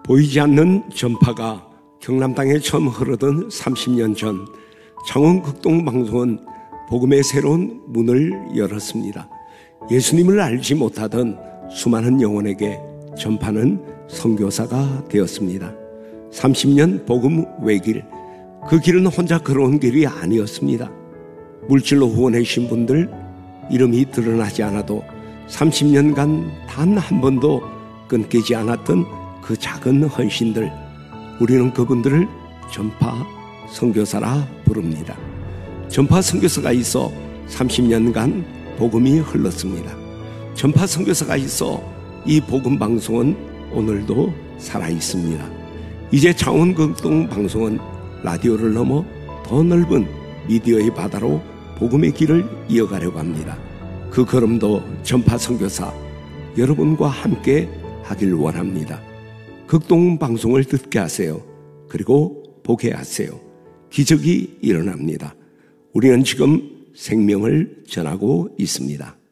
보이지 않는 전파가 경남 땅에 처음 흐르던 30년 전 창원극동방송은 복음의 새로운 문을 열었습니다. 예수님을 알지 못하던 수많은 영혼에게 전파는 선교사가 되었습니다. 30년 복음 외길, 그 길은 혼자 걸어온 길이 아니었습니다. 물질로 후원해 주신 분들 이름이 드러나지 않아도 30년간 단 한 번도 끊기지 않았던 그 작은 헌신들, 우리는 그분들을 전파 선교사라 부릅니다. 전파 선교사가 있어 30년간 복음이 흘렀습니다. 전파 선교사가 있어 이 복음 방송은 오늘도 살아 있습니다. 이제 창원극동 방송은 라디오를 넘어 더 넓은 미디어의 바다로 복음의 길을 이어가려고 합니다. 그 걸음도 전파 선교사 여러분과 함께 하길 원합니다. 극동 방송을 듣게 하세요. 그리고 보게 하세요. 기적이 일어납니다. 우리는 지금 생명을 전하고 있습니다.